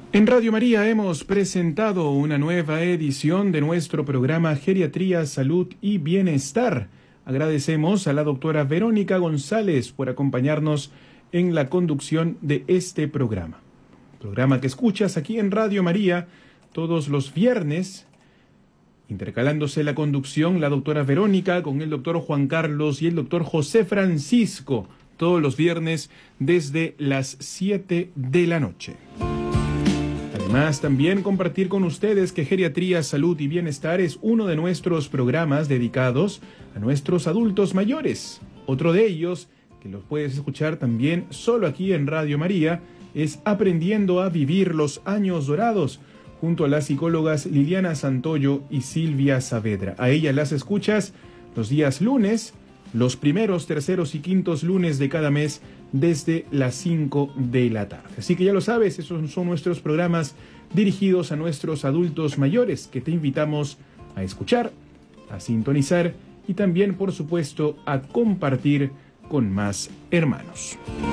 En Radio María hemos presentado una nueva edición de nuestro programa Geriatría, Salud y Bienestar. Agradecemos a la doctora Verónica González por acompañarnos en la conducción de este programa. Programa que escuchas aquí en Radio María todos los viernes, intercalándose la conducción la doctora Verónica con el doctor Juan Carlos y el doctor José Francisco, todos los viernes desde las 7 de la noche. Además, también compartir con ustedes que Geriatría, Salud y Bienestar es uno de nuestros programas dedicados a nuestros adultos mayores. Otro de ellos, que los puedes escuchar también solo aquí en Radio María, es Aprendiendo a Vivir los Años Dorados, junto a las psicólogas Liliana Santoyo y Silvia Saavedra. A ellas las escuchas los días lunes, los primeros, terceros y quintos lunes de cada mes, desde las 5 de la tarde. Así que ya lo sabes, esos son nuestros programas dirigidos a nuestros adultos mayores, que te invitamos a escuchar, a sintonizar y también, por supuesto, a compartir con más hermanos.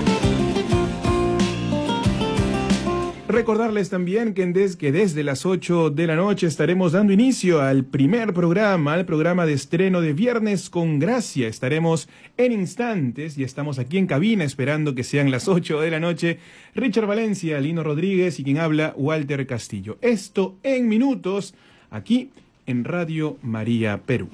Recordarles también que desde las 8 de la noche estaremos dando inicio al primer programa, al programa de estreno de Viernes con Gracia. Estaremos en instantes y estamos aquí en cabina esperando que sean las 8 de la noche. Richard Valencia, Lino Rodríguez y quien habla, Walter Castillo. Esto en minutos, aquí en Radio María Perú.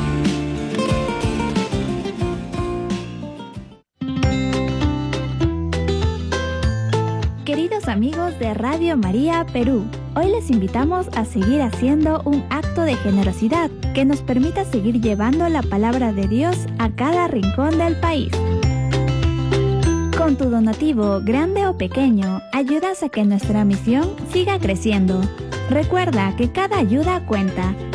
Queridos amigos de Radio María Perú, hoy les invitamos a seguir haciendo un acto de generosidad que nos permita seguir llevando la palabra de Dios a cada rincón del país. Con tu donativo, grande o pequeño, ayudas a que nuestra misión siga creciendo. Recuerda que cada ayuda cuenta.